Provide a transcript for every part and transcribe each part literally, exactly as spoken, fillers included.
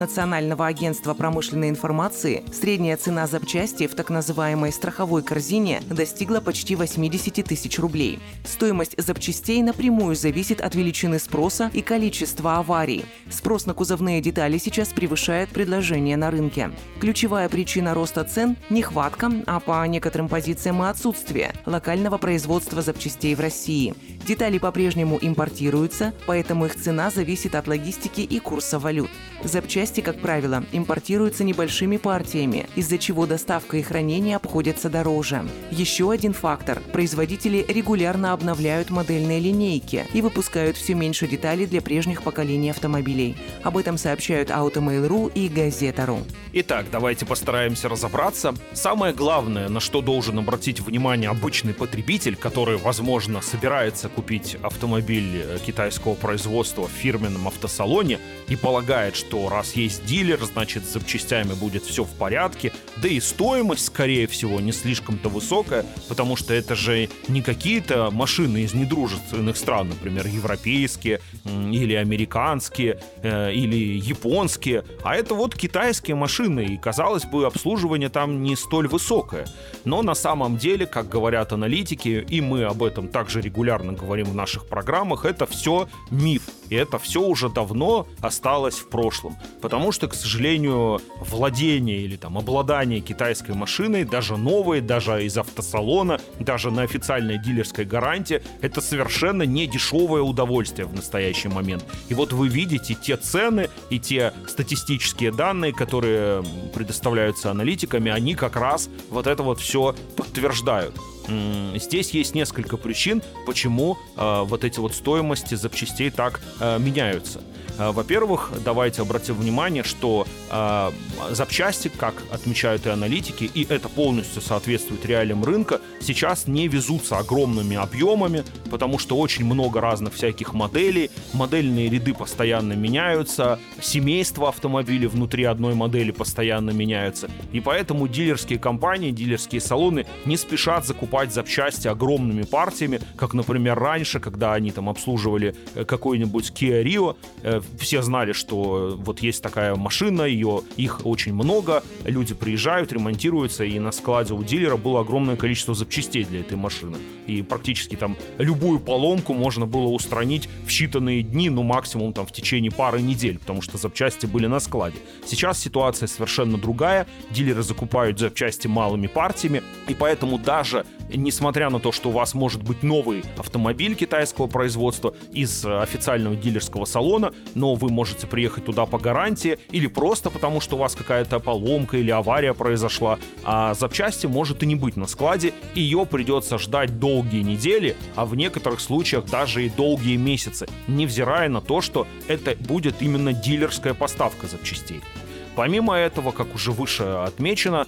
Национального агентства промышленной информации средняя цена запчасти в так называемой страховой корзине достигла почти восемьдесят тысяч рублей. Стоимость запчастей напрямую зависит от величины спроса и количества аварий. Спрос на кузовные детали сейчас превышает предложение на рынке. Ключевая причина роста цен – нехватка, а по некоторым позициям и отсутствие локального производства запчастей в России. Детали по-прежнему импортируются, поэтому их цена зависит от логистики и курса валют. Запчасти, как правило, импортируются небольшими партиями, из-за чего доставка и хранение обходятся дороже. Еще один фактор – производители регулярно обновляют модельные линейки и выпускают все меньше деталей для прежних поколений автомобилей. Об этом сообщают Automail.ru и Газета.ру. Итак, давайте постараемся разобраться. Самое главное, на что должен обратить внимание обычный потребитель, который, возможно, собирается купить автомобиль китайского производства в фирменном автосалоне и полагает, что раз есть дилер, значит, с запчастями будет все в порядке, да и стоимость, скорее всего, не слишком-то высокая, потому что это же не какие-то машины из недружественных стран, например, европейские или американские, или японские, а это вот китайские машины, и, казалось бы, обслуживание там не столь высокое. Но на самом деле, как говорят аналитики, и мы об этом также регулярно говорим в наших программах, это все миф. И это все уже давно осталось в прошлом. Потому что, к сожалению, владение или там обладание китайской машиной, даже новой, даже из автосалона, даже на официальной дилерской гарантии, это совершенно не дешевое удовольствие в настоящий момент. И вот вы видите те цены и те статистические данные, которые предоставляются аналитиками, они как раз вот это вот все подтверждают. Здесь есть несколько причин, почему э, вот эти вот стоимости запчастей так э, меняются. Э, во-первых, давайте обратим внимание, что э, запчасти, как отмечают и аналитики, и это полностью соответствует реалиям рынка, сейчас не везутся огромными объемами, потому что очень много разных всяких моделей, модельные ряды постоянно меняются, семейства автомобилей внутри одной модели постоянно меняются, и поэтому дилерские компании, дилерские салоны не спешат закупать запчасти огромными партиями, как, например, раньше, когда они там обслуживали какой-нибудь Kia Rio, все знали, что вот есть такая машина, ее, их очень много, люди приезжают, ремонтируются, и на складе у дилера было огромное количество запчастей для этой машины. И практически там любую поломку можно было устранить в считанные дни, ну максимум там в течение пары недель, потому что запчасти были на складе. Сейчас ситуация совершенно другая, дилеры закупают запчасти малыми партиями, и поэтому даже несмотря на то, что у вас может быть новый автомобиль китайского производства из официального дилерского салона, но вы можете приехать туда по гарантии или просто потому, что у вас какая-то поломка или авария произошла, а запчасти может и не быть на складе, и ее придется ждать долгие недели, а в некоторых случаях даже и долгие месяцы, невзирая на то, что это будет именно дилерская поставка запчастей. Помимо этого, как уже выше отмечено,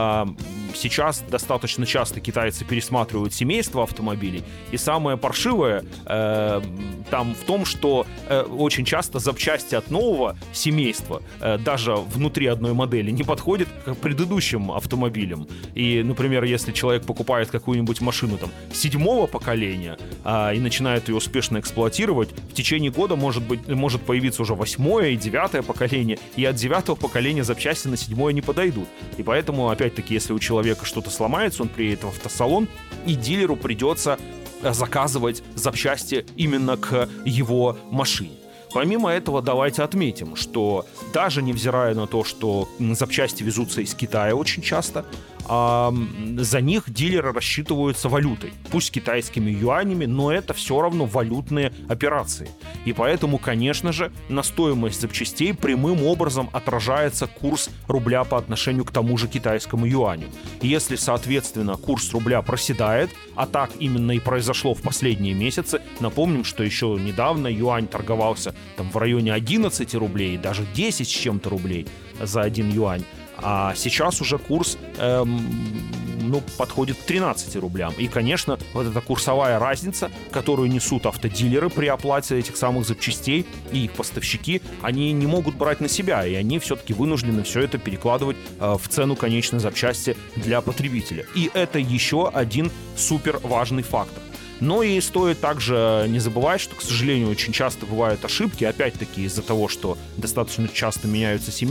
сейчас достаточно часто китайцы пересматривают семейство автомобилей. И самое паршивое э, там в том, что э, очень часто запчасти от нового семейства, э, даже внутри одной модели, не подходят к предыдущим автомобилям. И, например, если человек покупает какую-нибудь машину там седьмого поколения э, и начинает ее успешно эксплуатировать, в течение года может быть, может появиться уже восьмое и девятое поколение, и от девятого поколения запчасти на седьмое не подойдут. И поэтому, опять-таки, если у человека что-то сломается, он приедет в автосалон, и дилеру придется заказывать запчасти именно к его машине. Помимо этого, давайте отметим, что даже невзирая на то, что запчасти везутся из Китая очень часто, а за них дилеры рассчитываются валютой. Пусть китайскими юанями, но это все равно валютные операции. И поэтому, конечно же, на стоимость запчастей прямым образом отражается курс рубля по отношению к тому же китайскому юаню. И если, соответственно, курс рубля проседает, а так именно и произошло в последние месяцы, напомним, что еще недавно юань торговался там в районе одиннадцати рублей, даже десять с чем-то рублей за один юань. А сейчас уже курс эм, ну, подходит к тринадцати рублям. И, конечно, вот эта курсовая разница, которую несут автодилеры при оплате этих самых запчастей и их поставщики, они не могут брать на себя, и они все-таки вынуждены все это перекладывать э, в цену конечной запчасти для потребителя. И это еще один супер важный фактор. Но и стоит также не забывать, что, к сожалению, очень часто бывают ошибки, опять-таки из-за того, что достаточно часто меняются семьи.